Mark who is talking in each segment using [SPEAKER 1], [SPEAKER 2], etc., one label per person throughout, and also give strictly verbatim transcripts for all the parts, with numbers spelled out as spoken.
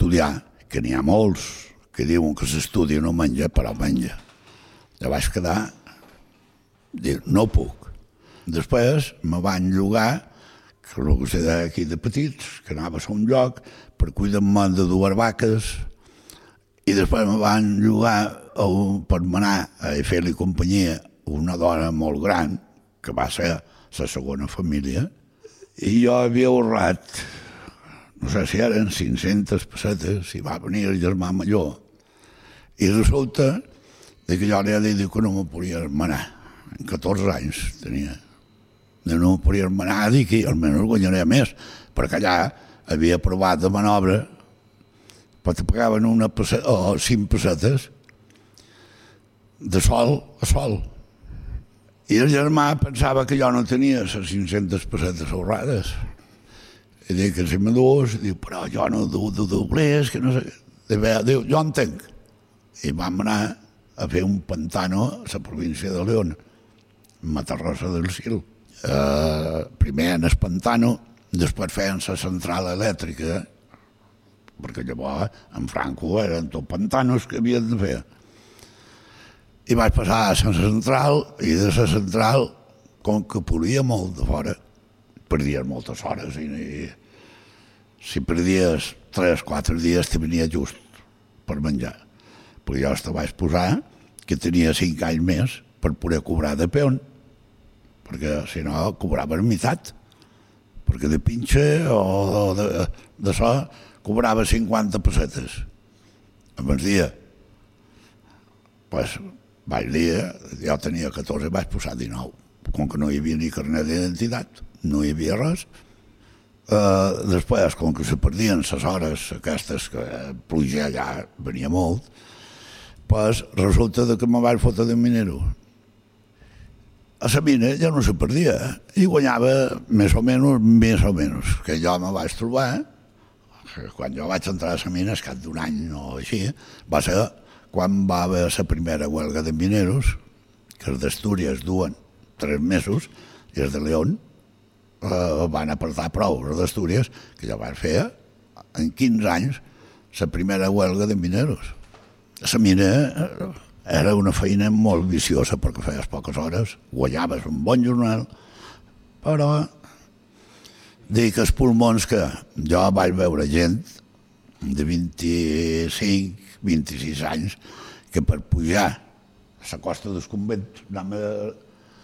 [SPEAKER 1] estudiar, que n'hi ha molts que diuen que s'estudia no menja, però menja. Ja vaig quedar, dir, no puc. Després me van llogar, que el que sé d'aquí de petits, que anava a un lloc per cuidar-me de dues vaques, i després me van llogar per manar a fer-li companyia una dona molt gran, que va ser la segona família, i jo havia ahorrat, no sé si eren cinc-centes pessetes, i va venir el germà major, i resulta que jo li he dit que no me podia manar. En catorze anys tenia. No me podia manar, dic que almenys guanyaré més, perquè allà havia provat de manobra, però te pagaven una peseta, o cinc pessetes, de sol a sol. I el germà pensava que jo no tenia les cinc-centes pessetes ahorrades. I dic que si me dues, diu, però jo no du de doblers, que no sé... Diu, jo entenc. I vam anar a fer un pantano a la província de León, Matarrosa del Sil. Eh, primer en el pantano, després feien la central elèctrica, perquè llavors en Franco eren tot pantanos que havien de fer. I vaig passar a la central, i de la central, com que polia molt de fora, perdies moltes hores, i, i si perdies tres o quatre dies te venia just per menjar. Perquè jo te vaig posar que tenia cinc anys més per poder cobrar de peón, perquè si no cobrava la meitat, perquè de pinxa o de, de so cobrava cinquanta pessetes. A migdia, pues, vaig dir, jo tenia catorze i vaig posar dinou. Com que no hi havia ni carnet d'identitat, no hi havia res. Uh, després, com que se perdien les hores aquestes, que pluja allà venia molt, pues resulta que me vaig fotre de minero. A la mina ja no se perdia, i guanyava més o menys, més o menys, que jo me vaig trobar, quan jo vaig entrar a la mina, al cap d'un any o així, va ser quan va haver la primera huelga de mineros, que els d'Astúries duen tres mesos, i els de León eh, van apartar prou, els d'Astúries, que jo vaig fer en quinze anys la primera huelga de mineros. La mina era una feina molt viciosa perquè feies poques hores, guanyaves un bon jornal, però dic els pulmons que jo vaig veure gent de vint-i-cinc, vint-i-sis anys que per pujar a la costa del convent anàvem...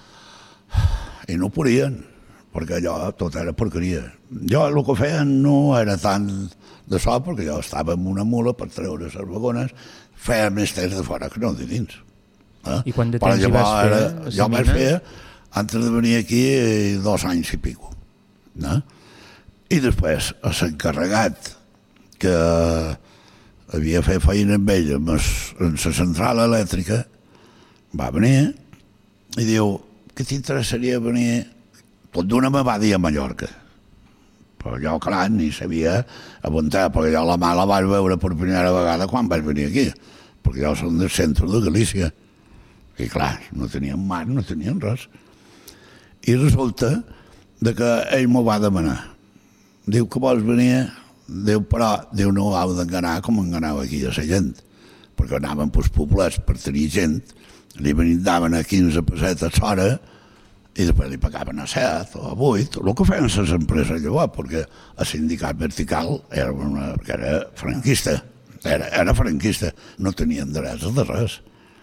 [SPEAKER 1] i no podien, perquè allò tot era porqueria. Jo el que feien no era tant de so, perquè jo estava en una mula per treure les vagones, feia més temps de fora que no de dins. Eh?
[SPEAKER 2] I quant de temps hi vas fer?
[SPEAKER 1] Era, jo vaig fer, antes de venir aquí, dos anys i pico. Eh? I després, a l'encarregat que havia fet feina amb ell en la central elèctrica, va venir i diu, què t'interessaria venir? Tot d'una me va dir a Mallorca. Però jo, clar, ni sabia apuntar, perquè jo la mà la vaig veure per primera vegada quan vaig venir aquí, perquè jo som del centre de Galícia. I clar, no teníem mar, no teníem res. I resulta que ell m'ho va demanar. Diu que vols venir? Diu, però, diu, no heu d'enganar com enganava aquí a la gent, perquè anaven pels poblets per tenir gent, li vendaven a quinze pessetes l'hora, i després li pagaven a set o a vuit, el que feien les empreses llavors, perquè el sindicat vertical era, una, era franquista, era, era franquista, no tenien drets de res.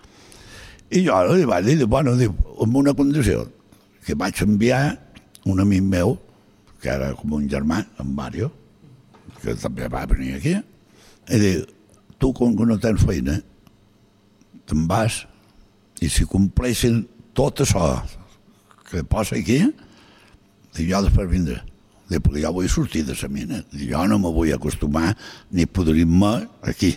[SPEAKER 1] I jo li vaig dir, bueno, diu, amb una condició, que vaig enviar un amic meu, que era com un germà, en Mario, que també va venir aquí, i diu, tu com que no tens feina, te'n vas, i si compleixen tot això que posa aquí, dic, jo després vindré. Dic, perquè jo vull sortir de la mina. Dic, jo no me vull acostumar ni podrir-me aquí.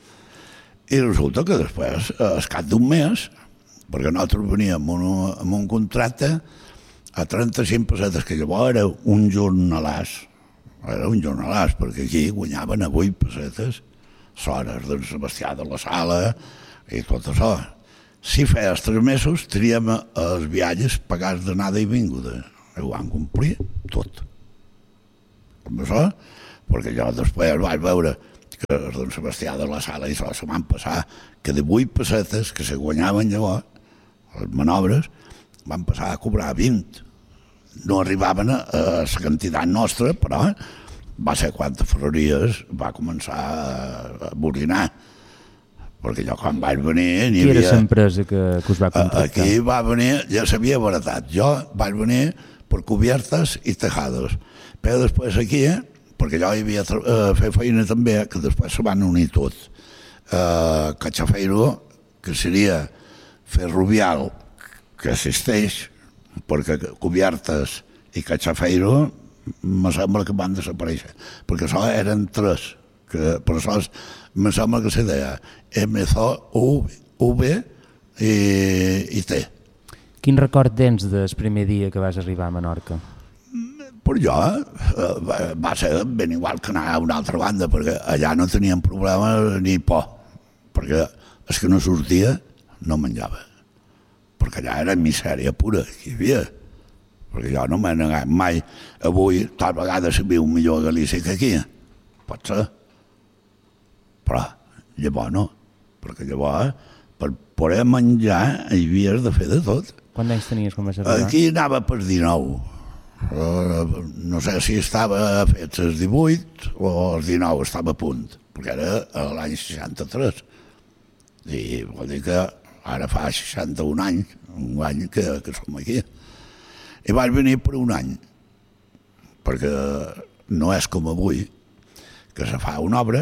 [SPEAKER 1] I resulta que després, al cap d'un mes, perquè nosaltres veníem amb un, amb un contracte a trenta-cinc pessetes, que llavors era un jornalàs. Era un jornalàs, perquè aquí guanyaven a vuit pessetes, l'hores del Sebastià de la Sala i tot això. Si feies tres mesos, teníem els viatges pagats d'anada i vinguda. Ho van complir tot. Com això, perquè jo després vaig veure que el don Sebastià de la Sala i això se van passar, que de vuit pessetes que se guanyaven llavors, les manobres, van passar a cobrar vint. No arribaven a, a la quantitat nostra, però va ser quan Ferreries va començar a bolinar. Perquè jo quan vaig venir...
[SPEAKER 2] Qui era l'empresa que, que us va contractar?
[SPEAKER 1] Aquí va venir, ja s'havia baratat. Jo vaig venir per cubiertes i tejados. Però després aquí, eh, perquè jo hi havia eh, fet feina també, que després se van unir tot. Eh, Cachafeiro, que seria ferrovial, que assisteix, perquè cubiertes i Cachafeiro me sembla que van desaparèixer, perquè això eren tres, que per això me sembla que se deia M Z O, V i, i T.
[SPEAKER 2] Quin record tens del primer dia que vas arribar a Menorca?
[SPEAKER 1] Per jo eh, va ser ben igual que anar a una altra banda, perquè allà no teníem problema ni por, perquè és que no sortia, no menjava, perquè allà era misèria pura que hi havia, perquè jo no m'he negat mai. Avui tal vegada se viu millor a Galícia que aquí, pot ser, però llavors no, perquè llavors per poder menjar hi havies de fer de tot.
[SPEAKER 2] Quants anys tenies quan vas arribar?
[SPEAKER 1] Aquí anava per dinou. Uh, no sé si estava fet els divuit o els dinou, estava a punt, perquè era l'any seixanta-tres. I vol dir que ara fa seixanta-un anys, un any que, que som aquí. I vaig venir per un any, perquè no és com avui, que se fa una obra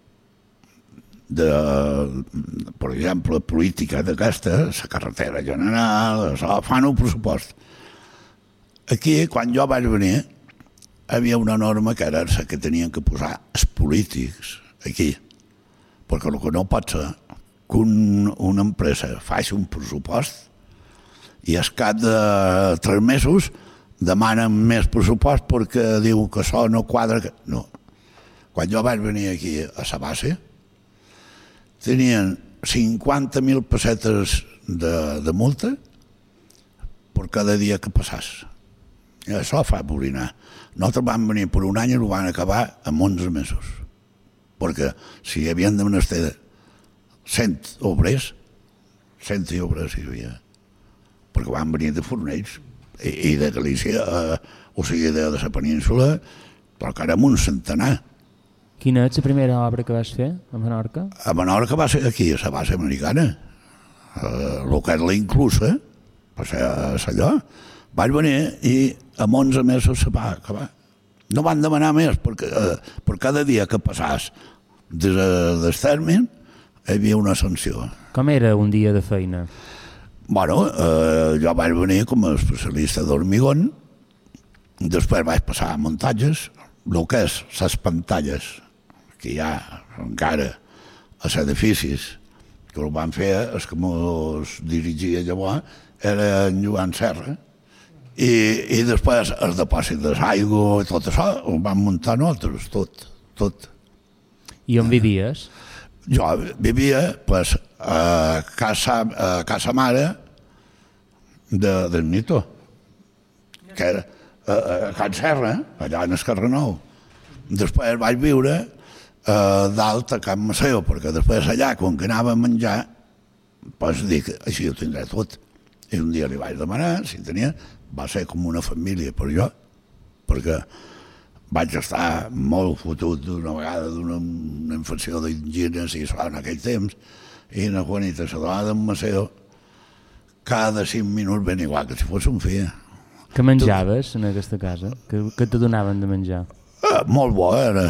[SPEAKER 1] de, per exemple, política d'aquesta, la carretera general, això, fan un pressupost. Aquí, quan jo vaig venir, hi havia una norma que era la que tenien que posar els polítics aquí, perquè el que no pot ser que un, una empresa faci un pressupost i al cap de tres mesos demanen més pressupost perquè diu que això no quadra. No. Quan jo vaig venir aquí a la base, tenien cinquanta mil pessetes de, de multa per cada dia que passàs. I això fa bolinar. Nosaltres vam venir per un any i ho van acabar en onze mesos. Perquè si hi havien de menester cent obrers, cent obrers hi havia. Perquè van venir de Fornells i, i de Galícia, eh, o sigui, de, de la península, però que érem un centenar.
[SPEAKER 2] Quina és la primera obra que vas fer a Menorca?
[SPEAKER 1] A Menorca va ser aquí, a la base americana. Eh, el que era la inclusa, va ser allò. Vaig venir i amb onze mesos se va acabar. No van demanar més, perquè eh, per cada dia que passàs des del tèrmin hi havia una sanció.
[SPEAKER 2] Com era un dia de feina?
[SPEAKER 1] Bueno, eh, jo vaig venir com a especialista d'hormigón, després vaig passar a muntatges, el que és les pantalles que hi ha encara a els edificis, que ho van fer, els que mos dirigia llavors, era en Joan Serra, i, i després el depòsit de l'aigua i tot això ho van muntar nosaltres, tot, tot.
[SPEAKER 2] I on vivies?
[SPEAKER 1] Jo vivia pues, a, casa, a casa mare de, del Nito, que era a, a Can Serra, allà en el Carrer Nou. Després vaig viure a dalt a Can Maceo, perquè després allà, quan que anava a menjar, pues dic, així ho tindré tot. I un dia li vaig demanar si tenia, va ser com una família per jo, perquè vaig estar molt fotut d'una vegada d'una infecció d'angines i això en aquell temps, i na Juanita, la dona d'en Maceo, cada cinc minuts ben igual que si fos un fill.
[SPEAKER 2] Què menjaves en aquesta casa? Què, què te donaven de menjar?
[SPEAKER 1] Eh, molt bo era.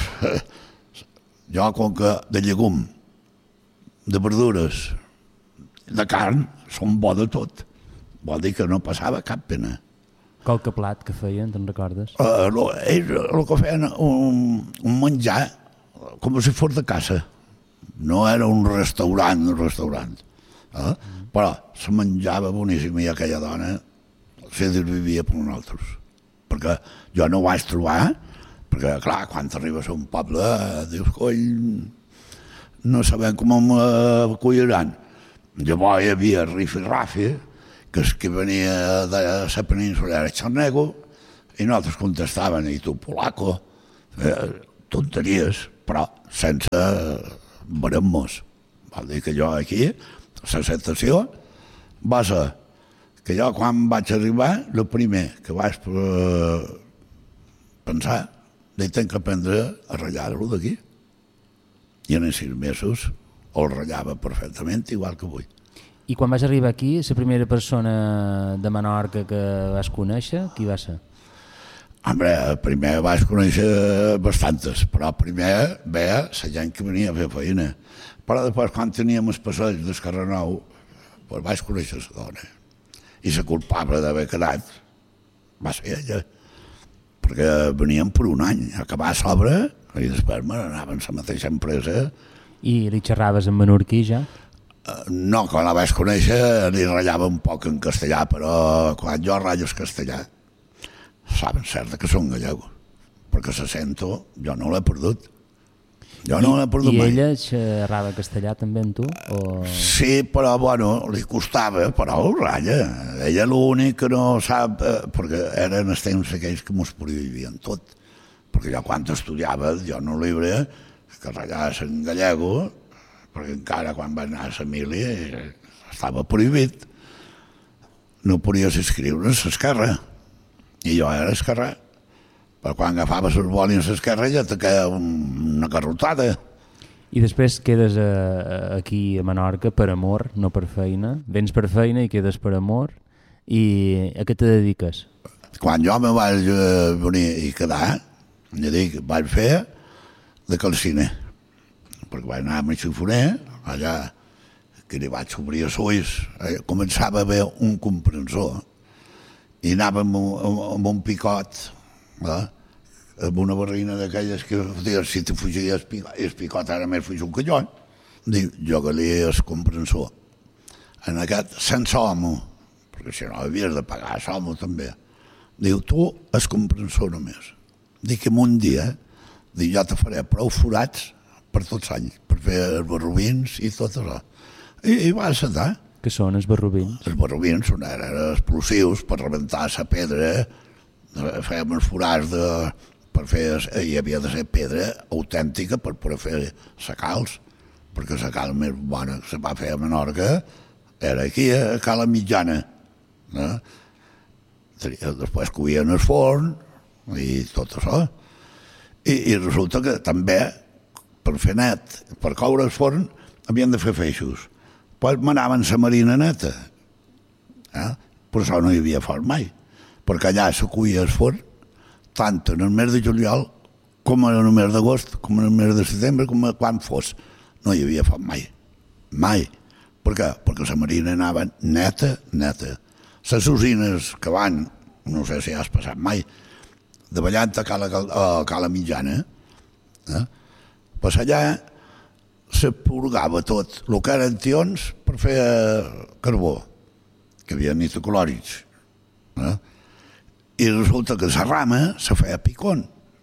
[SPEAKER 1] Jo, com que de llegum, de verdures, de carn, som bo de tot. Vol dir que no passava cap pena.
[SPEAKER 2] Qualque plat que feien, te'n recordes?
[SPEAKER 1] Uh, lo, ells el que feien un, un menjar com si fos de casa. No era un restaurant, un restaurant. Eh? Mm. Però se menjava boníssim i aquella dona se desvivia per nosaltres. Perquè jo no ho vaig trobar, perquè, clar, quan arribes a un poble, dius, coi, no sabem com m'acolliran. Llavors hi havia Rifi-Rafi, que és que venia de la península era Xarnego, i nosaltres contestaven, i tu, polaco, eh, tonteries, però sense barem-nos. Vol dir que jo aquí, la situació, va ser que jo quan vaig arribar, el primer que vaig pensar, que tinc que aprendre a ratllar-lo d'aquí. I en sis mesos el ratllava perfectament, igual que avui.
[SPEAKER 2] I quan vas arribar aquí, la primera persona de Menorca que vas conèixer, qui va ser?
[SPEAKER 1] Home, primer vaig conèixer bastantes, però primer veia la gent que venia a fer feina. Però després, quan teníem els passeig del carrer Nou, pues vaig conèixer la dona. I la culpable d'haver quedat va ser ella, perquè veníem per un any, a acabar a sobre, i després me n'anaven a la mateixa empresa.
[SPEAKER 2] I li xerraves en menorquí ja?
[SPEAKER 1] No, quan la vaig conèixer li ratllava un poc en castellà, però quan jo ratllo el castellà, saben cert que són gallego, perquè se sento, jo no l'he perdut. Jo no l'he perdut mai.
[SPEAKER 2] I ella xerrava castellà també amb tu? O...
[SPEAKER 1] Sí, però bueno, li costava, però ho ratlla. Ella l'únic que no sap, eh, perquè eren els temps aquells que mos prohibien tot. Perquè jo quan estudiava, jo no llibre, que ratllaves en gallego, perquè encara quan vaig anar a la mili estava prohibit. No podies escriure a l'esquerra. I jo era esquerrà. Però quan agafaves el boli a l'esquerra ja te queda una carrotada.
[SPEAKER 2] I després quedes a, aquí a Menorca per amor, no per feina. Vens per feina i quedes per amor. I a què te dediques?
[SPEAKER 1] Quan jo me vaig venir i quedar, ja dic, vaig fer de calciner. Perquè vaig anar a Mixifoner, allà que li vaig obrir els ulls, eh, començava a haver un comprensor i anàvem amb, amb un picot, eh, amb una barrina d'aquelles que dius, si te fugia el picot, el picot ara més fuig un callon, diu, jo que li el comprensor. En aquest, sense homo, perquè si no havies de pagar l'homo també, diu, tu el comprensor només. Dic que en un dia, dic, jo te faré prou forats per tots anys, per fer els barrubins i tot això. I, i va sentar.
[SPEAKER 2] Què són els barrubins?
[SPEAKER 1] Els barrubins són eren explosius per rebentar la pedra, fèiem els forats de, per fer, hi havia de ser pedra autèntica per poder fer la calç, perquè la calç més bona que se va fer a Menorca era aquí, a Cala Mitjana. Eh? Després coïen el forn i tot això. I, i resulta que també per fer net, per coure el forn, havien de fer feixos. Pues m'anaven la marina neta. Eh? Per això no hi havia forn mai. Perquè allà se cuia el forn, tant en el mes de juliol, com en el mes d'agost, com en el mes de setembre, com quan fos. No hi havia forn mai. Mai. Per què? Perquè la marina anava neta, neta. Les usines que van, no sé si has passat mai, de ballant a Cala, a Cala Mitjana, eh? Pues allà se purgava tot, el que eren tions per fer carbó, que hi havia nitroclòrids. Eh? I resulta que la rama se feia picón,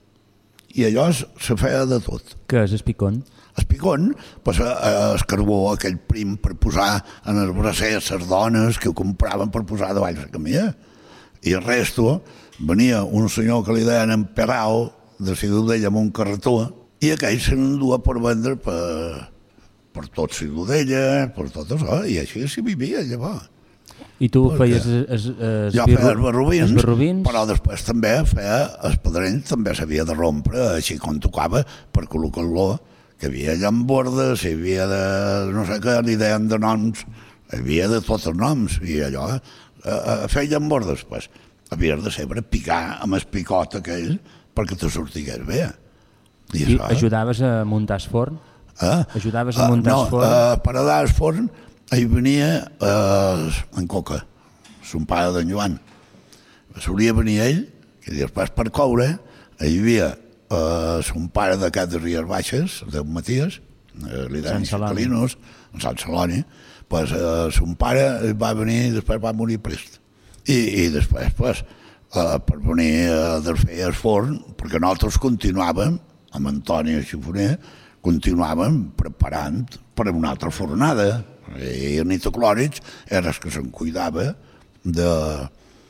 [SPEAKER 1] i allò se feia de tot.
[SPEAKER 2] Què és el picón?
[SPEAKER 1] El picón, pues, el carbó, aquell prim per posar en els bracers les dones que ho compraven per posar davall la camilla. I el resto venia un senyor que li deien Emperao, de Ciutadella amb un carretó, i aquell se n'endua per vendre per, per tot Ciutadella, per tot això, i així s'hi vivia llavors.
[SPEAKER 2] I tu Perquè feies es, es,
[SPEAKER 1] jo feia els barrubins,
[SPEAKER 2] els barrubins,
[SPEAKER 1] però després també feia els pedrenys, també s'havia de rompre, així com tocava, per col·locar-lo, que hi havia llambordes, hi havia de no sé què, li deien de noms, hi havia de tots els noms, i allò, a, a fer llambordes, pues, havies de sempre picar amb el picot aquell perquè te sortigués bé. I,
[SPEAKER 2] I això, ajudaves a muntar el forn?
[SPEAKER 1] Eh?
[SPEAKER 2] Ajudaves a muntar
[SPEAKER 1] uh, no,
[SPEAKER 2] el forn?
[SPEAKER 1] Uh, per anar al forn hi venia uh, en Coca, son pare d'en Joan. Solia venir ell, i després per coure hi havia uh, son pare d'aquest de Ries Baixes, de Maties, uh, li deien Calinos, en Sant Celoni, pues, uh, son pare va venir i després va morir prest. I, i després, pues, uh, per venir a uh, fer el forn, perquè nosaltres continuàvem, amb Antoni Xifoner, continuàvem preparant per una altra fornada. I el nitroclòrids era el que se'n cuidava de,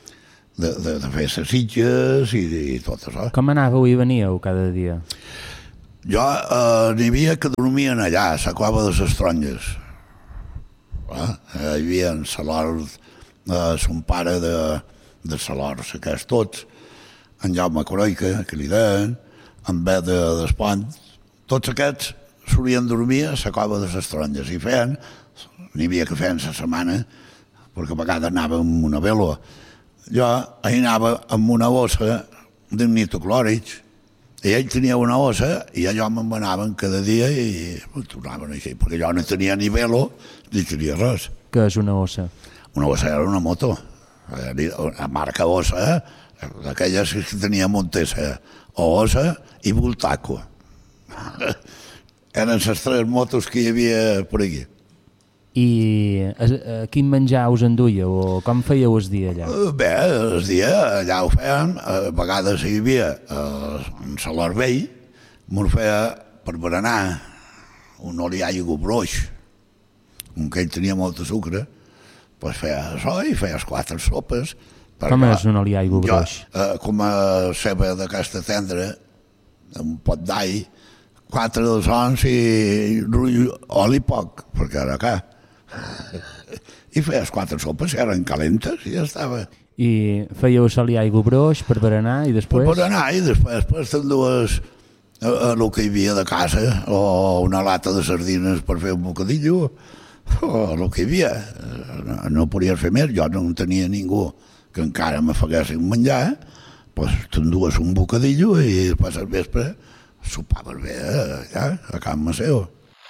[SPEAKER 1] de, de, de fer les sitges i, i tot això.
[SPEAKER 2] Com anàveu i veníeu cada dia?
[SPEAKER 1] Jo eh, n'hi havia que dormien allà, a la cova de les Tronges. Eh? Hi havia en Salors, eh, son pare de, de Salors, aquests tots, en Jaume Coroica, que li deien, en Bé de Despont, tots aquests solien dormir a la cova de les Tronges i feien, n'hi havia que feien la setmana, perquè a vegades anava amb una vèlua. Jo hi anava amb una bossa de nitoclòrics, i ell tenia una ossa i allò me'n anaven cada dia i tornaven així, perquè jo no tenia ni velo ni tenia res.
[SPEAKER 2] Què és una ossa?
[SPEAKER 1] Una ossa era una moto, la marca ossa, d'aquelles que tenia Montesa, ossa i Voltaco. Eren les tres motos que hi havia per aquí.
[SPEAKER 2] I a, a quin menjar us enduia o com fèieu el dia allà?
[SPEAKER 1] Bé, el dia allà ho fèiem, a vegades hi havia eh, en Salor Vell, m'ho feia per berenar un oliaigo broix, com que ell tenia molta sucre, doncs feia això i feia quatre sopes.
[SPEAKER 2] Com és un oliaigo broix?
[SPEAKER 1] Jo, eh, com a ceba d'aquesta tendra, un pot d'all, quatre de sons i oli poc, perquè era car. I feies quatre sopes, eren calentes i ja estava.
[SPEAKER 2] I fèieu l'oliaigo broix per berenar i després?
[SPEAKER 1] Per berenar i després, després t'endues el que hi havia de casa, o una lata de sardines per fer un bocadillo, o el que hi havia. No, no podies fer més, jo no tenia ningú que encara me faguessin menjar, doncs t'endues un bocadillo i després al vespre sopaves bé allà, a Can Maceo.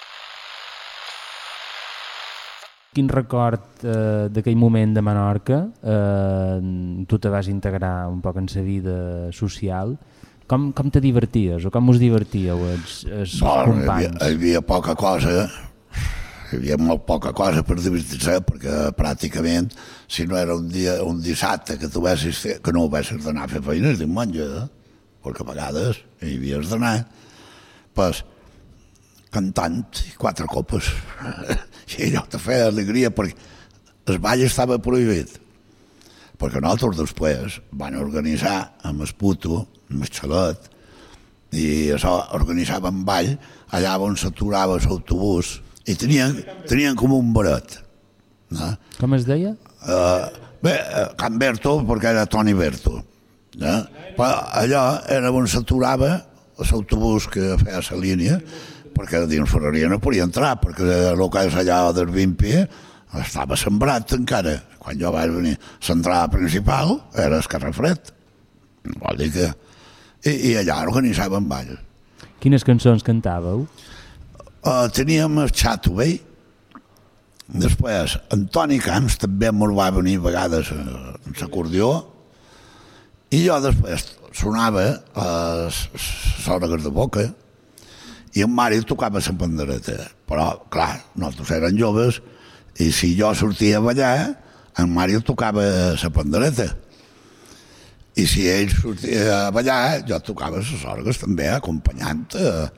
[SPEAKER 2] Quin record eh, d'aquell moment de Menorca? Eh, tu te vas integrar un poc en la vida social. Com, com te diverties o com us divertíeu els, els
[SPEAKER 1] bueno,
[SPEAKER 2] companys?
[SPEAKER 1] Hi havia, hi havia poca cosa, hi havia molt poca cosa per divertir-se, perquè pràcticament, si no era un dia un dissabte que tu vessis, que no vessis d'anar a fer feines diumenge, eh? Perquè a vegades hi havies d'anar, pues, cantant i quatre copes. I allò te feia alegria, perquè el ball estava prohibit. Perquè nosaltres després van organitzar amb el puto, amb el xalet, i això organitzaven ball allà on s'aturava l'autobús i tenien, tenien com un baret. No?
[SPEAKER 2] Com es deia?
[SPEAKER 1] Uh, bé, Can Berto, perquè era Toni Berto. No? Però allò era on s'aturava l'autobús que feia la línia, perquè dins Ferreria no podia entrar, perquè el que és allà del Vimpi estava sembrat encara. Quan jo vaig venir, l'entrada principal era el carrer Fred. Vol dir que... I, i allà organitzàvem ball.
[SPEAKER 2] Quines cançons cantàveu?
[SPEAKER 1] Uh, teníem el Xato Vell, després Antoni Camps també me'l va venir a vegades en l'acordió, i jo després sonava les òrgues de boca, i en Mari tocava la pandereta. Però, clar, nosaltres érem joves i si jo sortia a ballar, en Mari tocava la pandereta. I si ell sortia a ballar, jo tocava les orgues també, acompanyant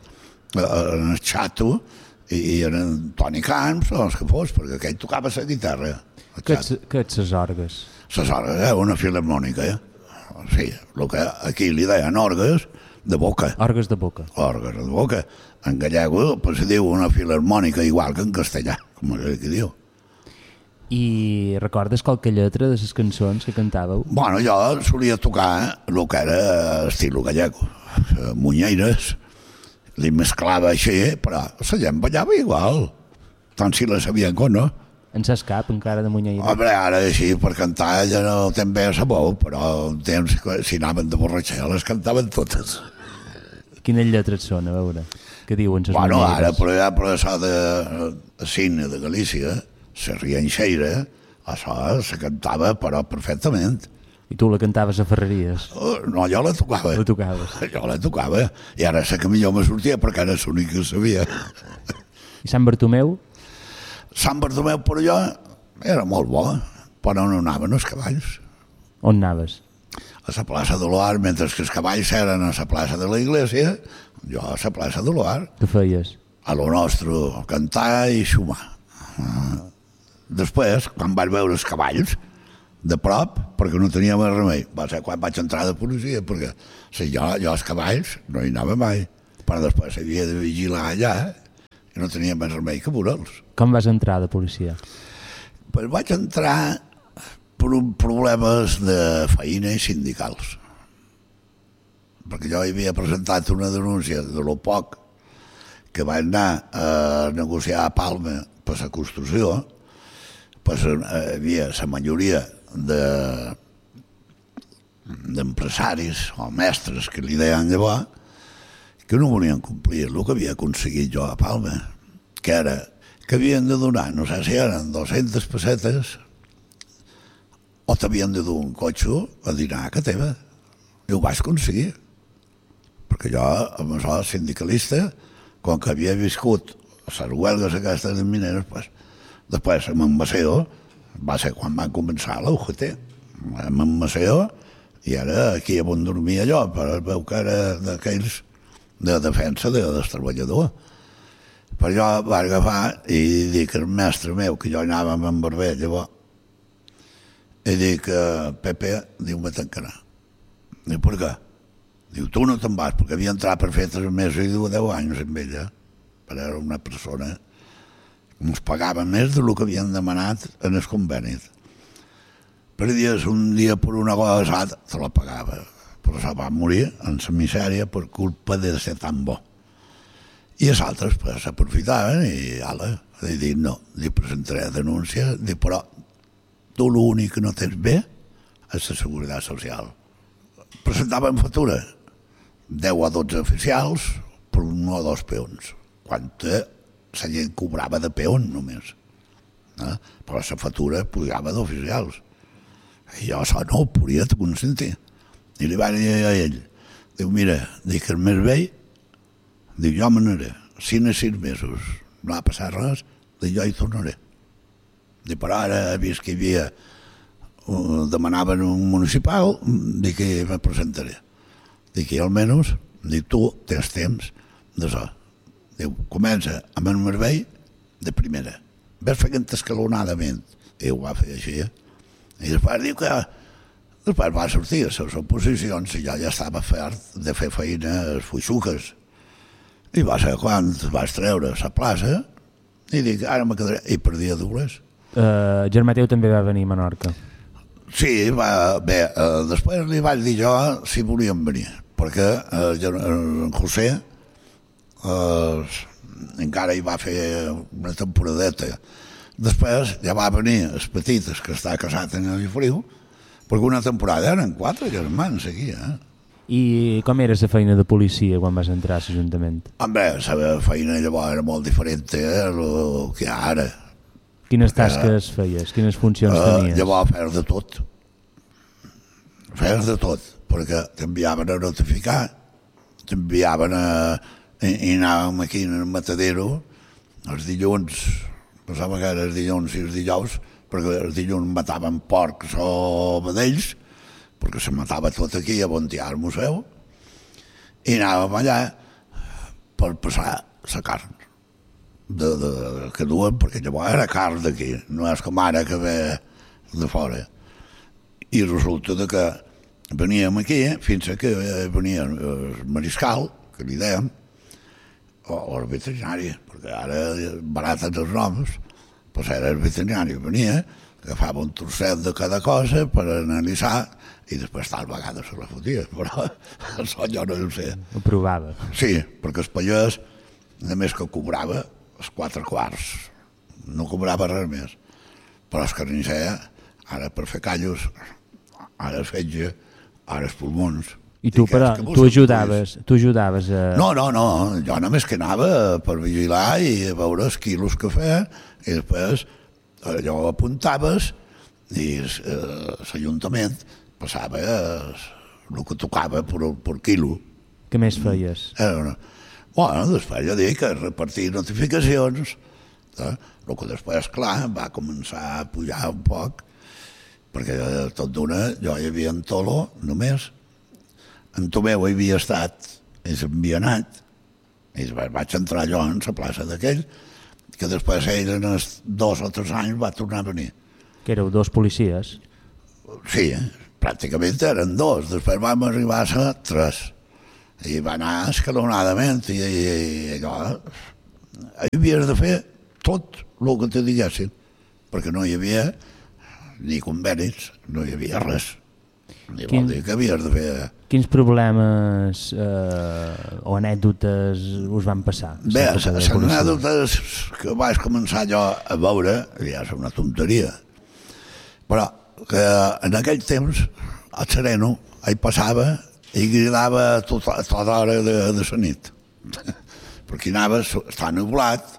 [SPEAKER 1] en el Xato i en Toni Camps o els que fos, perquè aquell tocava la guitarra.
[SPEAKER 2] Què ets les orgues?
[SPEAKER 1] Les orgues, eh? Una filharmònica, eh? Sí, el que aquí li deien orgues de boca.
[SPEAKER 2] Orgues de boca.
[SPEAKER 1] Orgues de boca. En gallego pues, se diu una filharmònica igual que en castellà, com aquell que diu.
[SPEAKER 2] I recordes qualque lletra de les cançons que cantàveu?
[SPEAKER 1] Bueno, jo solia tocar el que era estil gallego. Munyeires, li mesclava així, però la gent ballava igual, tant si la sabien com no.
[SPEAKER 2] En saps cap encara de Munyeires?
[SPEAKER 1] Home, ara així, per cantar ja no ten bé a sa veu, però un temps, si anaven de borratxer, les cantaven totes.
[SPEAKER 2] Quines lletres són, a veure? Què diuen les
[SPEAKER 1] bueno,
[SPEAKER 2] Munyeires?
[SPEAKER 1] Ara, per exemple, això de Cine de Galícia, la Rianxeira, això se cantava, però perfectament.
[SPEAKER 2] I tu la cantaves a Ferreries?
[SPEAKER 1] Oh, no, jo la tocava.
[SPEAKER 2] La tocaves?
[SPEAKER 1] Jo la tocava, i ara sé que millor me sortia perquè era l'únic que sabia.
[SPEAKER 2] I Sant Bartomeu?
[SPEAKER 1] Sant Bartomeu per allò era molt bo, però no anaven els cavalls.
[SPEAKER 2] On anaves?
[SPEAKER 1] A la plaça de l'Oar, mentre que els cavalls eren a la plaça de la Iglesia, jo a la plaça de l'Oar.
[SPEAKER 2] Què feies?
[SPEAKER 1] A lo nostre, cantar i xumar. Després, quan vaig veure els cavalls, de prop, perquè no tenia més remei, va ser quan vaig entrar de policia, perquè si jo, jo als cavalls no hi anava mai. però després havia de vigilar allà i no tenia més remei que veure'ls.
[SPEAKER 2] Com vas entrar de policia?
[SPEAKER 1] Pues vaig entrar per un problemes de feina i sindicals, perquè jo havia presentat una denúncia de lo poc que vaig anar a negociar a Palma per la construcció. Pues hi havia la majoria de d'empresaris o mestres que li deien llavors que no volien complir el que havia aconseguit jo a Palma, que era que havien de donar, no sé si eren dues-centes pessetes o t'havien de dur un cotxe a dinar a casa teva. I ho vaig aconseguir, perquè jo, amb això sindicalista, com que havia viscut a les huelgues aquestes de mineres, pues, després amb en Maceo, va ser quan van començar la U G T, amb en Maceo, i ara aquí on dormia jo, però es veu que era d'aquells de defensa de, del treballador. Però jo vaig agafar i dic al mestre meu, que jo anava amb en Barber, llavors, i dic, Pepe, diu, me tancarà. Diu, per què? Diu, tu no te'n vas, perquè havia entrat per fer tres mesos i diu, deu anys amb ella, però era una persona que ens pagava més del que havien demanat en el conveni. Per dies, un dia per una cosa te la pagava, però se va morir en la misèria per culpa de ser tan bo. I els altres pues, s'aprofitaven i ala, i dic, no, li presentaré denúncia, dic, però tu l'únic que no tens bé és la seguretat social. Presentaven factura, deu a dotze oficials per un o dos peons, quan la gent cobrava de peon només, eh? Però la factura pujava d'oficials. I jo això no ho podia consentir. I li vaig dir a ell, diu, mira, dic que el mes vell, dic, jo me n'anaré, cinc a sis mesos, no ha passat res, dic, jo hi tornaré. Dic, però ara he vist que hi havia, uh, demanaven un municipal, dic que me presentaré. Dic, i almenys, dic, tu tens temps d'això. Diu, comença amb el Marbell de primera. Ves fent escalonadament. I ho va fer així, eh? I després diu que després va sortir a les oposicions i jo ja estava fert de fer feina a les fuixuques. I va ser quan vaig treure a la plaça i dic, ara me quedaré. I perdia dues.
[SPEAKER 2] Uh, Germateu també va venir a Menorca.
[SPEAKER 1] Sí, va, bé, uh, després li vaig dir jo si volíem venir, perquè uh, en José uh, encara hi va fer una temporadeta. Després ja va venir els petites, que està casat en el Friu, perquè una temporada eren quatre germans aquí, eh?
[SPEAKER 2] I com era la feina de policia quan vas entrar a l'Ajuntament?
[SPEAKER 1] Home, la feina llavors era molt diferent eh, el que ara.
[SPEAKER 2] Quines tasques feies? Quines funcions
[SPEAKER 1] uh,
[SPEAKER 2] tenies?
[SPEAKER 1] Llavors feies de tot. Feies de tot, perquè t'enviaven a notificar, t'enviaven a... i, i anàvem aquí en el matadero els dilluns, pensava que era els dilluns i els dijous, perquè els dilluns mataven porcs o vedells, perquè se matava tot aquí a Bontià, al museu, i anàvem allà per passar la carn de, de, que duen, perquè llavors era carn d'aquí, no és com ara que ve de fora. I resulta que veníem aquí fins que venia el mariscal, que li dèiem, o, o el veterinari, perquè ara baraten els noms, doncs era el veterinari, venia, agafava un trosset de cada cosa per analitzar i després tal vegada se la fotia, però això jo no ho sé.
[SPEAKER 2] Ho provava.
[SPEAKER 1] Sí, perquè el pallès, a més que cobrava els quatre quarts, no cobrava res més, però el carnisser, ara per fer callos, ara es fetge, ara els pulmons.
[SPEAKER 2] I tu, però, tu ajudaves, tu ajudaves a...
[SPEAKER 1] No, no, no, jo només que anava per vigilar i a veure els quilos que feia, i després allò ho apuntaves i l'Ajuntament passava el que tocava per, per quilo.
[SPEAKER 2] Què més feies?
[SPEAKER 1] Era, bueno, després ja dic que repartir notificacions, eh? El que després, clar, va començar a pujar un poc, perquè tot d'una, jo hi havia en Tolo només, en Tomeu hi havia estat i s'havia anat i vaig entrar jo en la plaça d'aquell, que després ell en els dos o tres anys va tornar a venir.
[SPEAKER 2] Que éreu dos policies?
[SPEAKER 1] Sí, eh? Pràcticament eren dos, després vam arribar a ser tres. I va anar escalonadament i, i, i allò... Havies de fer tot el que te diguessin, perquè no hi havia ni convenis, no hi havia res. Ni Quin... vol dir que havies de fer...
[SPEAKER 2] Quins problemes eh, o anècdotes us van passar?
[SPEAKER 1] Bé, les anècdotes que vaig començar jo a veure, ja és una tonteria, però que en aquell temps a Sereno hi passava i cridava tota, tota hora de, de la nit. Perquè anava, està nublat,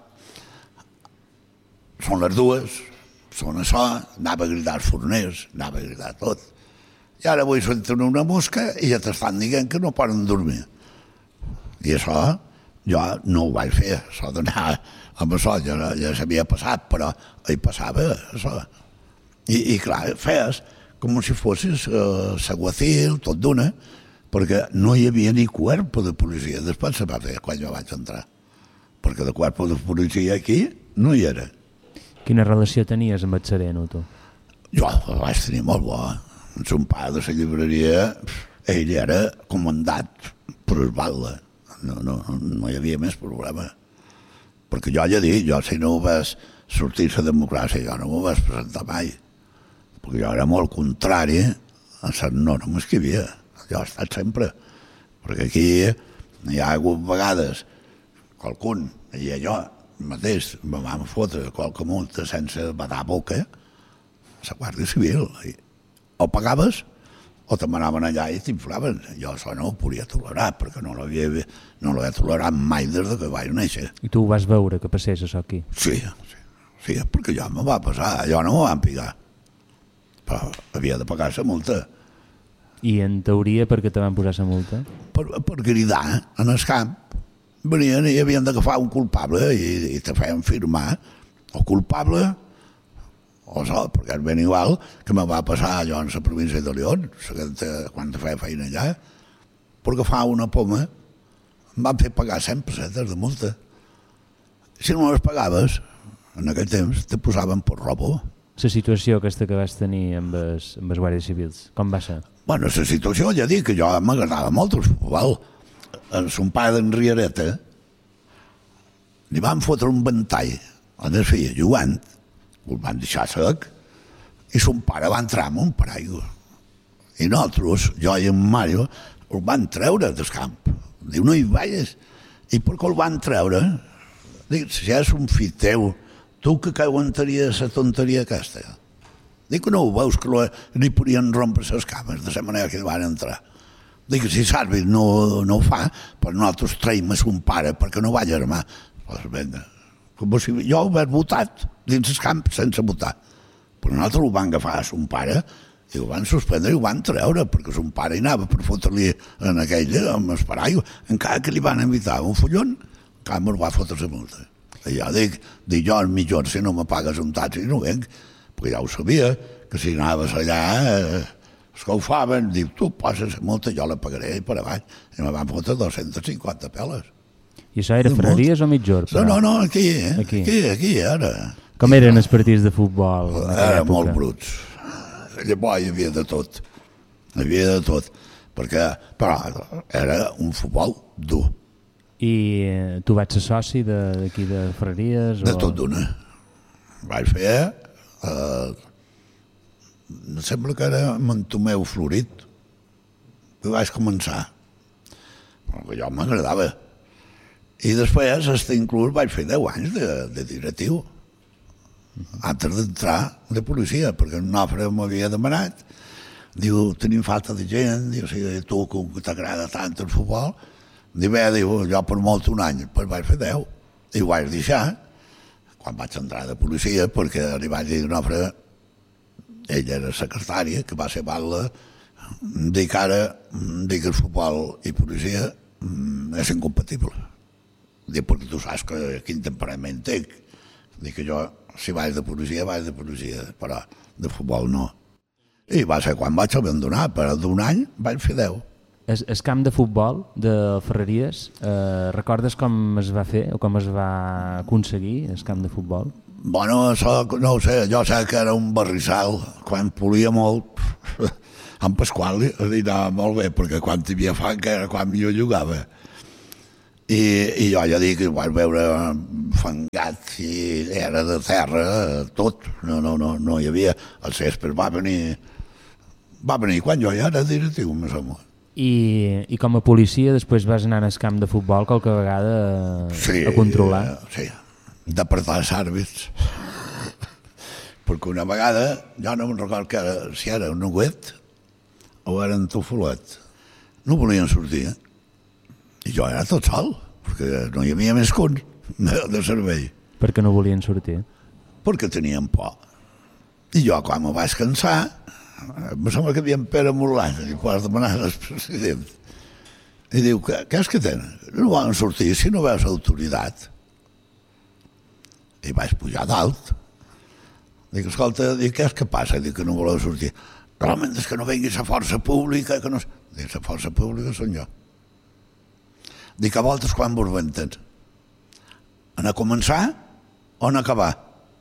[SPEAKER 1] són les dues, són això, anava a cridar els forners, anava a cridar tot. I ara vull sentir una mosca i ja t'estan dient que no poden dormir. I això jo no ho vaig fer, això d'anar amb això, ja, ja s'havia passat, però hi passava això. I, i clar, feies com si fossis eh, seguacil, tot d'una, perquè no hi havia ni cuerpo de policia. Després se va fer quan jo vaig entrar, perquè de cuerpo de policia aquí no hi era.
[SPEAKER 2] Quina relació tenies amb el Sereno, tu?
[SPEAKER 1] Jo el vaig tenir molt bo. Son pare de la llibreria, ell era comandat per Esbalda. No, no, no hi havia més problema. Perquè jo ja dic, jo si no ho vas sortir la democràcia, jo no m'ho vas presentar mai. Perquè jo era molt contrari a les normes que hi havia. Jo he estat sempre. Perquè aquí hi ha hagut vegades qualcun, i jo mateix me vam fotre qualque multa sense badar boca, la Guàrdia Civil. O pagaves o te manaven allà i t'inflaven. Jo això no ho podia tolerar, perquè no l'havia no l'he tolerat mai des que vaig néixer.
[SPEAKER 2] I tu ho vas veure, que passés això aquí?
[SPEAKER 1] Sí, sí, sí, perquè ja me va passar, jo no m'ho van picar. Però havia de pagar la multa.
[SPEAKER 2] I en teoria per què te van posar la multa?
[SPEAKER 1] Per, per cridar en el camp. Venien i havien d'agafar un culpable i, i te feien firmar el culpable o això, perquè és ben igual que me va passar allò en la província de León, quan te feia feina allà, perquè fa una poma em van fer pagar cent pessetes de multa. Si no les pagaves, en aquell temps te posaven per robo.
[SPEAKER 2] La situació aquesta que vas tenir amb els, amb els guàrdies civils, com va ser?
[SPEAKER 1] Bueno, la situació, ja dic que jo m'agradava molt el futbol. En son pare d'en Riereta li van fotre un ventall on es feia jugant, el van deixar sec, i son pare va entrar amb un paraigua. I nosaltres, jo i en Mario, el van treure del camp. Diu, no hi vagis. I per què el van treure? Dic, si és un fill teu, tu que aguantaries la tonteria aquesta? Dic que no ho veus, que li podien rompre les cames de la manera que van entrar. Dic, si l'àrbit no, no ho fa, però nosaltres traiem a son pare perquè no va germà. Doncs vinga. Com si jo ho vaig votat dins el camp sense votar. Però nosaltres ho van agafar a son pare i ho van suspendre i ho van treure, perquè son pare hi anava per fotre-li en aquell, amb el paraigua. Encara que li van invitar un follon, encara me'l va fotre la multa. I jo dic, dic jo millor si no me pagues un taxi no venc, perquè ja ho sabia, que si anaves allà... Eh, els que ho faven, diu, tu poses la multa, jo la pagaré per avall. I me van fotre dos-centes cinquanta peles.
[SPEAKER 2] I això era Ferreries o Mitjor?
[SPEAKER 1] No, no, no, aquí, eh? aquí, aquí, aquí era.
[SPEAKER 2] Com eren els partits de futbol?
[SPEAKER 1] Eren molt bruts. Llavors hi havia de tot. Hi havia de tot. Perquè, però, era un futbol dur.
[SPEAKER 2] I tu vaig ser soci d'aquí de, de Ferreries?
[SPEAKER 1] De
[SPEAKER 2] o...
[SPEAKER 1] tot d'una. Vaig fer... Eh, em sembla que era Montomeu Florit, que vaig començar. Però jo m'agradava. I després, hasta inclús, vaig fer deu anys de, de directiu, antes d'entrar de policia, perquè un Nofre m'havia demanat, diu, tenim falta de gent, diu, si tu que t'agrada tant el futbol, diu, bé, diu, jo per molt un any, pues vaig fer deu, i ho vaig deixar, quan vaig entrar de policia, perquè li vaig dir, Nofre, ell era secretària, que va ser batla, dic ara, dic que el futbol i policia és incompatible. Dic, perquè tu saps que quin temperament tinc. Dic que jo, si vaig de policia, vaig de policia, però de futbol no. I va ser quan vaig abandonar, però d'un any vaig fer deu.
[SPEAKER 2] El, el camp de futbol de Ferreries, eh, recordes com es va fer o com es va aconseguir el camp de futbol?
[SPEAKER 1] Bueno, això no ho sé, jo sé que era un barrissal, quan polia molt en Pasqual li anava molt bé, perquè quan hi havia fang era quan jo jugava. I, i jo ja dic que vaig veure fangat i era de terra, tot. No, no, no, no hi havia... El césped va venir... Va venir quan jo ja era directiu, més o menys.
[SPEAKER 2] I, I com a policia després vas anar al camp de futbol qualque vegada a,
[SPEAKER 1] sí,
[SPEAKER 2] a controlar?
[SPEAKER 1] Sí, d'apartar els àrbits. Perquè una vegada, jo no me'n record que era, si era un nuguet o era un tofolet, no volien sortir, eh? I jo era tot sol, perquè no hi havia més que un de servei.
[SPEAKER 2] Per què no volien sortir?
[SPEAKER 1] Perquè tenien por. I jo, quan me vaig cansar, em sembla que havia en Pere Molat, i pots demanar al president. I diu, què, què és que tenen? No volen sortir si no veus autoritat. I vaig pujar dalt. Dic, escolta, dic, què és que passa? Dic que no voleu sortir. Realment és que no vengui la força pública, que no... Dic, la força pública són jo. Dic, a voltes quan vos venten? En a començar o en acabar?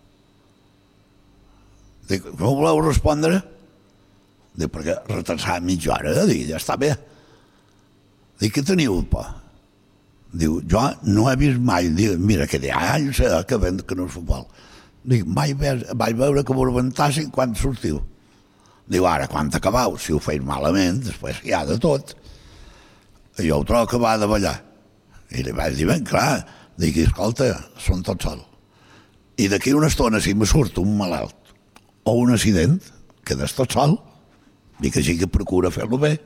[SPEAKER 1] Dic, no voleu respondre? Dic, perquè retardar mitja hora, dic, ja està bé. Dic, què teniu por? Diu, jo no he vist mai, dic, mira, que hi ha anys que ven que no és futbol. Dic, mai vaig veure que vos ventassin quan sortiu. Diu, ara, quan acabau, si ho feis malament, després hi ha de tot. I jo ho trobo que va de ballar. I li vaig dir, ben clar, dic, escolta, són tots sols. I d'aquí una estona, si me surt un malalt o un accident, quedes tot sol. Dic, així que procura fer-lo bé.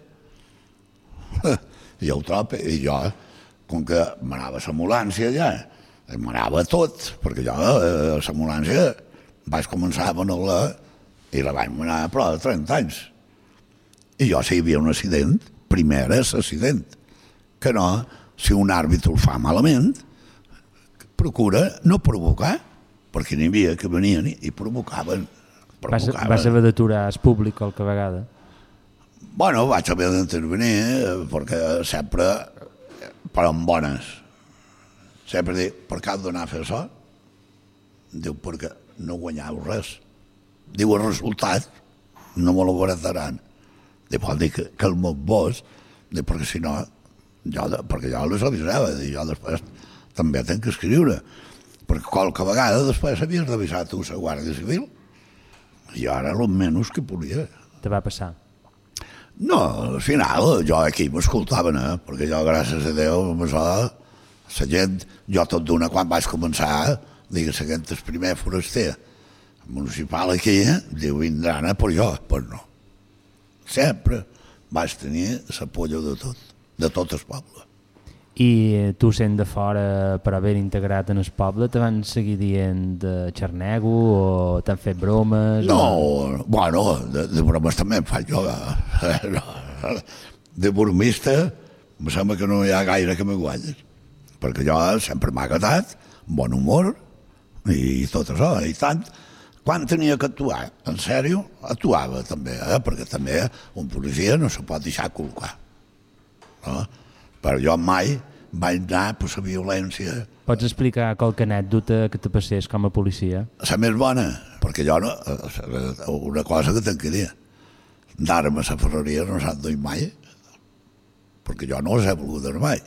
[SPEAKER 1] I jo ho trobo, i jo, com que m'anava a l'ambulància ja, m'anava tot, perquè jo a l'ambulància vaig començar a venir-la i la vaig anar a prou de trenta anys. I jo, si hi havia un accident, primer era l'accident. Que no, si un àrbitre ho fa malament, procura no provocar, perquè n'hi havia que venien i provocaven.
[SPEAKER 2] Vas, vas haver d'aturar el públic qualque vegada?
[SPEAKER 1] Bueno, vaig haver d'intervenir perquè sempre, però en bones. Sempre dic, per què has d'anar a fer això? Diu, perquè no guanyau res. Diu, el resultat no me lo barataran. Diu, vol dir que, que el mot vos, diu, perquè si no, jo, perquè jo les avisava, diu, jo després també tenc que escriure, perquè qualque vegada després havies d'avisar tu la Guàrdia Civil, i ara el menys que podia.
[SPEAKER 2] Te va passar?
[SPEAKER 1] No, al final, jo aquí m'escoltaven, eh? Perquè jo, gràcies a Déu, amb això, la gent, jo tot d'una, quan vaig començar, digues, la gent el primer foraster municipal aquí, diu, vindran a per jo, pues no. Sempre vaig tenir l'apoyo de tot, de tot el poble.
[SPEAKER 2] I tu, sent de fora, per haver integrat en el poble, te van seguir dient de xarnego o t'han fet bromes?
[SPEAKER 1] No,
[SPEAKER 2] o...
[SPEAKER 1] bueno, de, de bromes també en faig jo. Eh? De bromista, em sembla que no hi ha gaire que me guanyes, perquè jo sempre m'ha agradat, bon humor i tot això, i tant. Quan tenia que actuar, en sèrio, actuava també, eh? Perquè també un policia no se pot deixar col·locar. No? Però jo mai vaig anar per la violència.
[SPEAKER 2] Pots explicar qualque anècdota que te passés com a policia?
[SPEAKER 1] La més bona, perquè jo no, una cosa que tenc que dir, d'armes a Ferreria no s'han duit mai, perquè jo no les he volgut dar mai.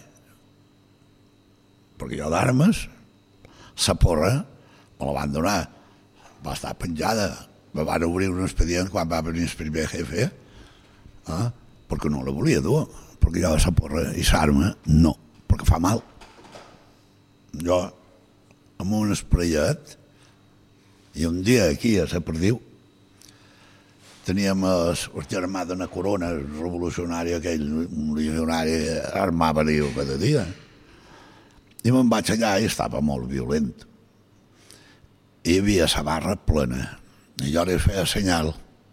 [SPEAKER 1] Perquè jo d'armes, la porra, me la van donar, va estar penjada, me van obrir un expedient quan va venir el primer jefe, eh? Perquè no la volia dur, perquè jo la porra i l'arma no, perquè fa mal. Jo, amb un esprayet, i un dia aquí a la Perdiu, teníem el, el germà d'una corona revolucionària, aquell un legionari armava diu cada dia, i me'n vaig allà i estava molt violent. Hi havia la barra plena, i jo li feia senyal.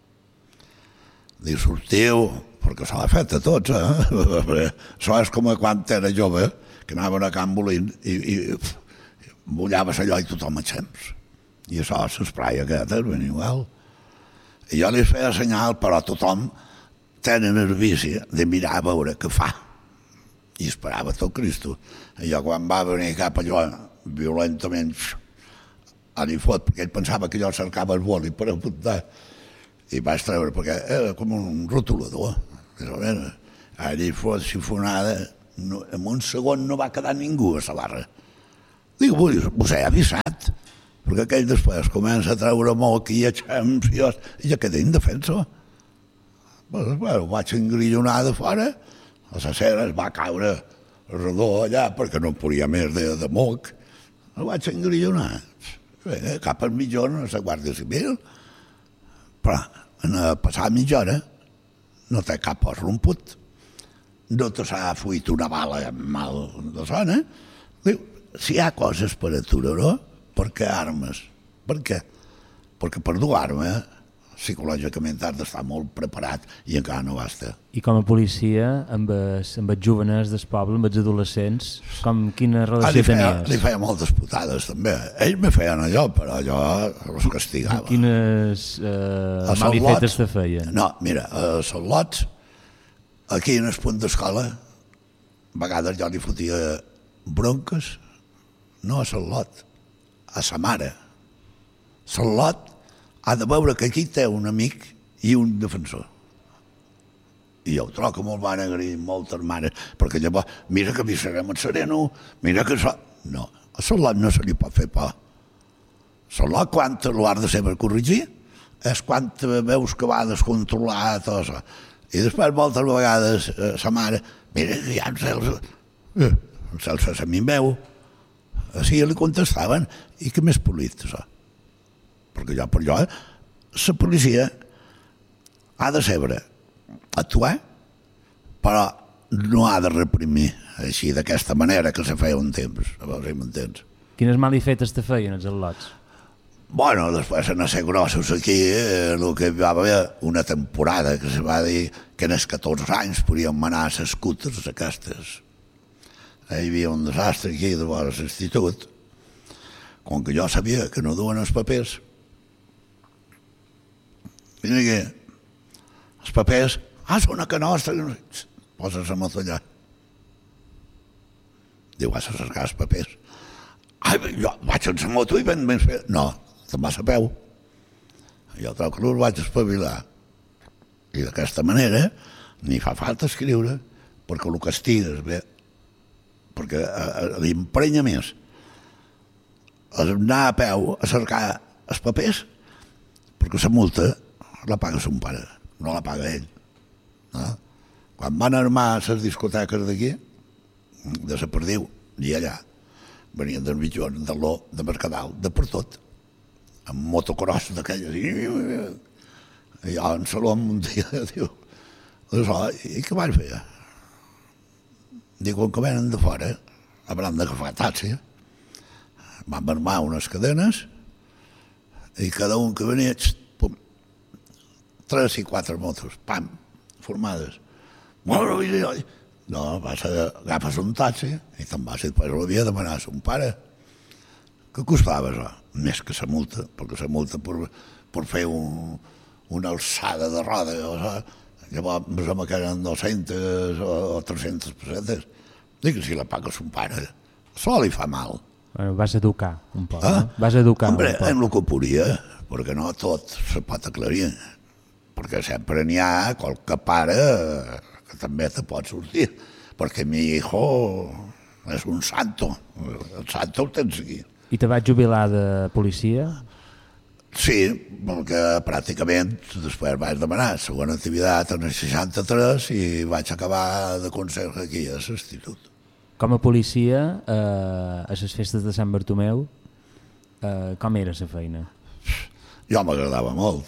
[SPEAKER 1] Diu, sortiu, perquè s'ho ha fet a tots, eh? Això és com quan era jove, que anaven a Can Bolín i, i, i bullaves allò i tothom a temps. I això, l'esprai aquest, és ben igual. I jo li feia senyal, però tothom tenen el vici de mirar a veure què fa. I esperava tot Cristo. I jo, quan va venir cap allò, violentament, a li fot, perquè ell pensava que jo cercava el boli per apuntar. i vaig treure, perquè era com un rotulador, allà fos sifonada, no, en un segon no va quedar ningú a la barra. Dic, vos he avisat, perquè aquell després comença a treure moc i aixem, fios, i ja queda indefenso. Bueno, ho vaig engrillonar de fora, a la cera es va caure redó allà perquè no podia més de, de moc. El vaig engrillonar. Bé, cap a mitja hora a la Guàrdia Civil, però en passar mitja hora no té cap os romput. No te s'ha fuit una bala mal de zona. Diu, si hi ha coses per aturar-ho, per què armes? Per què? Perquè per dur arma, psicològicament has d'estar molt preparat i encara no basta.
[SPEAKER 2] I com a policia, amb els, amb els joveners del poble, amb els adolescents, com, quina relació ah, li feia, tenies?
[SPEAKER 1] Li feia moltes putades, també. Ells me feien allò, però jo els castigava.
[SPEAKER 2] Quines eh, malifetes te feien?
[SPEAKER 1] No, mira, a Salots, aquí en el punt d'escola, a vegades jo li fotia bronques, no a Salot, a sa mare. Salot ha de veure que aquí té un amic i un defensor. I jo ho trobo que me'l van agrair moltes mares, perquè llavors, mira que visserem el sereno, mira que això... No, a Salot no se li pot fer por. Salot, quan l'ho has de ser per corregir, és quan veus que va descontrolar tot això. I després, moltes vegades, eh, sa mare, mira que hi ha en Celso, eh, en Celso és a mi meu. Així li contestaven, i que més polit, això. Perquè jo, per jo, la policia ha de saber actuar, però no ha de reprimir així, d'aquesta manera que se feia un temps, a veure si m'entens.
[SPEAKER 2] Quines malifetes te feien els al·lots?
[SPEAKER 1] Bueno, després en ser grossos aquí, eh, el que hi va haver una temporada que se va dir que en els catorze anys podíem manar les scooters aquestes. Hi havia un desastre aquí de vora l'institut, com que jo sabia que no duen els papers. Mira que els papers, ah, són a que nostra, poses la moto allà. Diu, vas a cercar els papers. Ah, jo vaig en la moto i ben ben fet. No, te'n vas a peu. Jo trobo que no el vaig espavilar. I d'aquesta manera ni fa falta escriure, perquè el castigues bé, perquè l'imprenya més. Anar a peu a cercar els papers, perquè la multa la paga son pare, no la paga ell. No? Quan van armar les discoteques d'aquí, de la Perdiu, i allà, venien del Mitjón, de l'O, de Mercadal, de per tot, amb motocross d'aquelles. I jo en Salom un dia diu, i què vaig fer? Diu, quan que venen de fora, hauran d'agafar taxi. Vam armar unes cadenes i cada un que venia, pum, tres i quatre motos, pam, formades. Bueno, no, vas a, agafes un taxi i te'n vas i després ho havia de demanar a son pare. Què costava això? Més que la multa, perquè la multa per, per fer un, una alçada de roda, o sigui, llavors em sembla que eren dos-centes o, o tres-centes pessetes. Dic que si la paga son pare, això li fa mal.
[SPEAKER 2] Bueno, vas educar un poc, ah? no? Vas educar
[SPEAKER 1] Hombre,
[SPEAKER 2] un poc.
[SPEAKER 1] en el que podia, perquè no tot se pot aclarir, perquè sempre n'hi ha qualque pare que també te pot sortir, perquè mi hijo és un santo, el santo ho tens aquí.
[SPEAKER 2] I te vas jubilar de policia?
[SPEAKER 1] Sí, perquè pràcticament després vaig demanar segona activitat en el seixanta-tres i vaig acabar de conserge aquí a l'institut.
[SPEAKER 2] Com a policia, eh, a les festes de Sant Bartomeu, eh, com era la feina?
[SPEAKER 1] Jo m'agradava molt.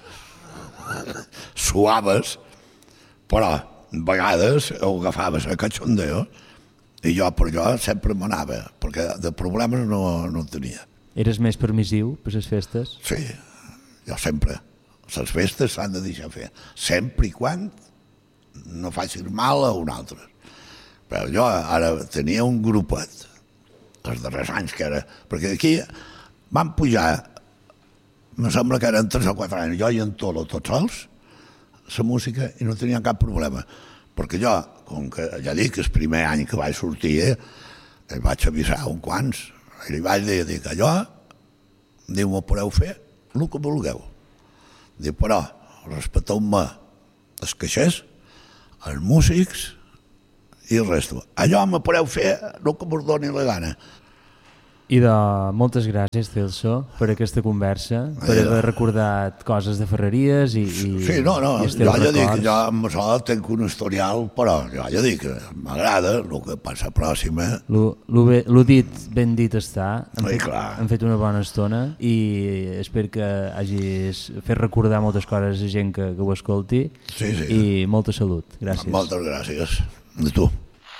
[SPEAKER 1] Suaves, però a vegades ho agafaves a cachondeo i jo per jo sempre m'anava, perquè de problemes no, no en tenia.
[SPEAKER 2] Eres més permissiu per les festes?
[SPEAKER 1] Sí, jo sempre. Les festes s'han de deixar fer, sempre i quan no facin mal a un altre. Però jo ara tenia un grupet, els darrers anys que era... Perquè aquí van pujar, me sembla que eren tres o quatre anys, jo i en Tolo, tots sols, la música, i no tenien cap problema. Perquè jo, com que ja dic, el primer any que vaig sortir, eh, vaig avisar un quants, i li vaig dir que allò, diu, m'ho podeu fer el que vulgueu. Diu, però respecteu-me els caixers, els músics i el resto. Allò me podeu fer el que us doni la gana.
[SPEAKER 2] I de moltes gràcies, Celso, per aquesta conversa, per
[SPEAKER 1] Eh,
[SPEAKER 2] haver recordat coses de Ferreries i, i
[SPEAKER 1] Sí, no, no,
[SPEAKER 2] i els teus
[SPEAKER 1] jo ja dic,
[SPEAKER 2] records.
[SPEAKER 1] jo amb això tinc un historial, però jo ja dic que m'agrada el que passa pròxima.
[SPEAKER 2] Lo, lo, bé, lo dit, ben dit està. Hem
[SPEAKER 1] Ai,
[SPEAKER 2] fet,
[SPEAKER 1] clar.
[SPEAKER 2] hem fet una bona estona i espero que hagis fet recordar moltes coses a gent que, que ho escolti.
[SPEAKER 1] Sí, sí.
[SPEAKER 2] I molta salut. Gràcies.
[SPEAKER 1] Moltes gràcies. De tu.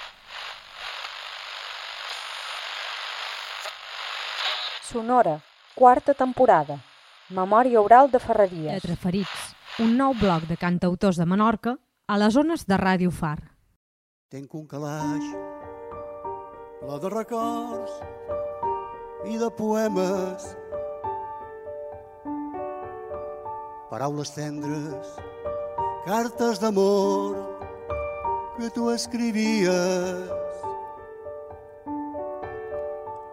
[SPEAKER 3] Sonora, quarta temporada. Memòria oral de Ferreries.
[SPEAKER 4] Teatre Ferits, un nou bloc de cantautors de Menorca a les zones de Ràdio Far.
[SPEAKER 5] Tenc un calaix ple de records i de poemes, paraules tendres, cartes d'amor que tu escrivies